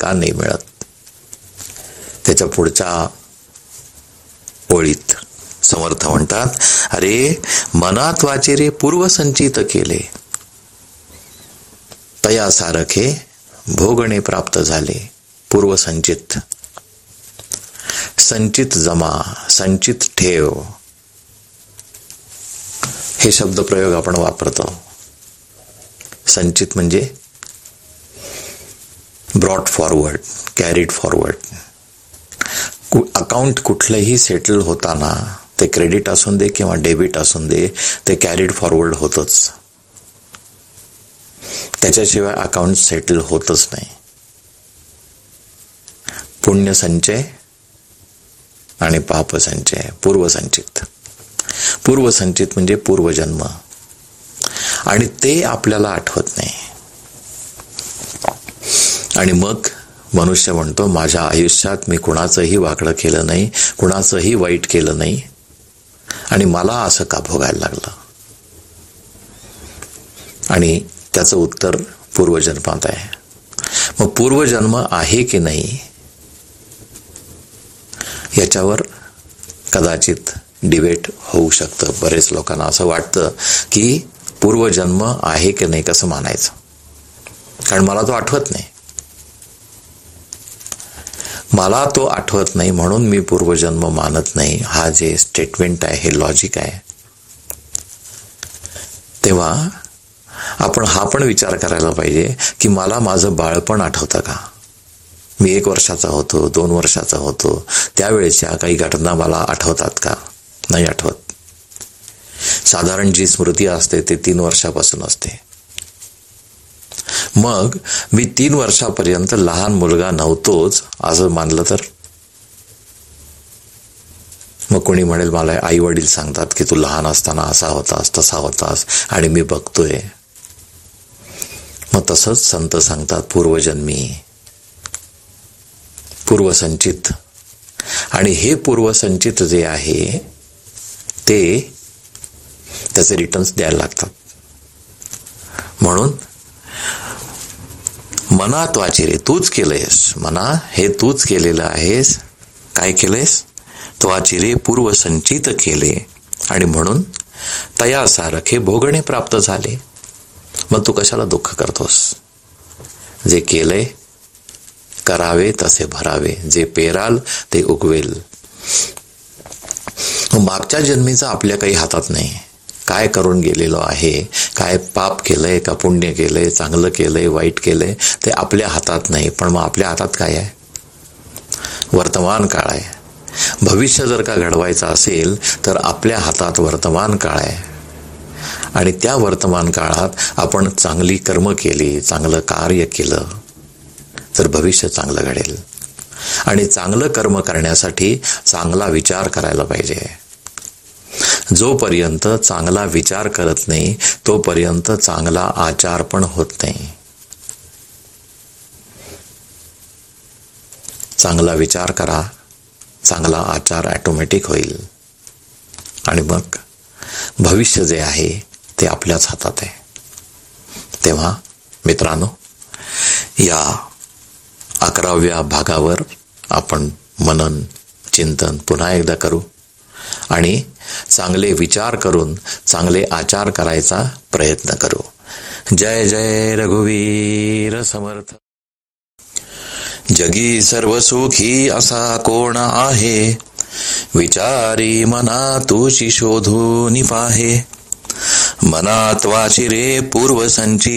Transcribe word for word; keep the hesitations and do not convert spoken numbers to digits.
का नाही मिळत? त्याच्या पुढच्या ओळीत समर्थ म्हणतात, अरे मनात वाचिरे पूर्वसंचित केले, तया सारखे भोगणे प्राप्त झाले. पूर्वसंचित, संचित जमा, संचित ठेव, हे शब्द प्रयोग आपण वापरतो. संचित म्हणजे brought forward, carried forward. Account कुठलंही सेटल होताना, ते क्रेडिट असून दे किंवा डेबिट असून दे, ते कॅरीड फॉरवर्ड होतच. त्याच्याशिवाय अकाउंट सेटल होतच नाही. पुण्य संचय आणि पाप संचय, पूर्वसंचित. पूर्वसंचित म्हणजे पूर्वजन्म, आणि ते आपल्याला आठवत नाही. आणि मग मनुष्य म्हणतो, माझ्या आयुष्यात मी कुणाचंही वाकडं केलं नाही, कुणाचंही वाईट केलं नाही, आणि मला असं का भोगायला लागलं? आणि त्याचं उत्तर पूर्वजन्मात आहे. मग पूर्वजन्म आहे की नाही याच्यावर कदाचित डिबेट होऊ शकतं. बरेच लोकांना असं वाटतं की पूर्वजन्म आहे की नाही कसं मानायचं, कारण मला तो आठवत नाही. मला तो आठवत नाही म्हणून मी पूर्वजन्म मानत नाही, हा जे स्टेटमेंट आहे हे लॉजिक आहे. तेव्हा आपण हा पण विचार करायला पाहिजे की मला माझं बाळपण आठवतं का? मी एक वर्षाचा होतो, दोन वर्षाचा होतो, त्यावेळेच्या काही घटना मला आठवतात का? नाही आठवत. साधारण जी स्मृती असते ते तीन वर्षापासून असते. मग मी तीन वर्षापर्यंत लहान मुलगा नव्हतोच असं मानलं तर? मग कोणी म्हणेल, मला आई वडील सांगतात की तू लहान असताना असा होतास, तसा होतास, आणि मी बघतोय. मग तसंच संत सांगतात पूर्वजन्मी, पूर्वसंचित. आणि हे पूर्वसंचित जे आहे ते त्याचे रिटर्न्स द्यायला लागतात. म्हणून मनात वाचिरे, तूच केलंयस, मना हे तूच केलेलं आहेस. काय केलंयस? त्वाचिरे पूर्वसंचित केले, आणि म्हणून तया सारखे भोगणे प्राप्त झाले. मग तू कशाला दुःख करतोस? जे केलंय करावे तसे भरावे, जे पेराल ते उगवेल. मागच्या जन्मीचं आपल्या काही हातात नाही. काय करून गेलेलो आहे, काय पाप केलंय का पुण्य केलंय, चांगलं केलंय वाईट केलंय, ते आपल्या हातात नाही. पण मग आपल्या हातात काय आहे? वर्तमान काळ आहे. भविष्य जर का घडवायचं असेल तर आपल्या हातात वर्तमान काळ आहे, आणि त्या वर्तमान काळात आपण चांगली कर्म केली, चांगलं कार्य केलं तर भविष्य चांगलं घडेल. आणि चांगलं कर्म करण्यासाठी चांगला विचार करायला पाहिजे. जोपर्यंत चांगला विचार करत नाही तोपर्यंत चांगला आचार पण होत नाही. चांगला विचार करा, चांगला आचार ऑटोमॅटिक होईल, आणि मग भविष्य जे आहे ते आपल्याच हातात आहे. तेव्हा मित्रांनो, या अकराव्या भागावर आपण मनन चिंतन पुन्हा एकदा करू, आणि चांगले विचार करून चांगले आचार करायचा प्रयत्न करू. जय जय रघुवीर समर्थ. जगी सर्व सुखी असा कोण आहे, विचारी मना तुझी शोधून पाहे. मनात वाचिरे पूर्वसंचित